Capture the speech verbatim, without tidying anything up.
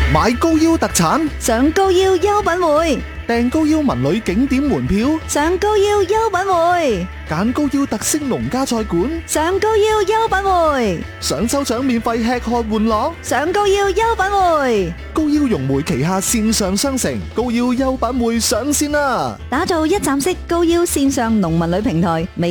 買高腰特產， 上高腰優品匯， 訂高腰文旅景點門票， 上高腰優品匯， 揀高腰特色農家菜館， 上高腰優品匯， 想抽獎免費吃喝玩樂， 上高腰優品匯。 高腰融匯旗下線上商城高腰優品匯上線啦！ 打造一站式高腰線上農民旅平台。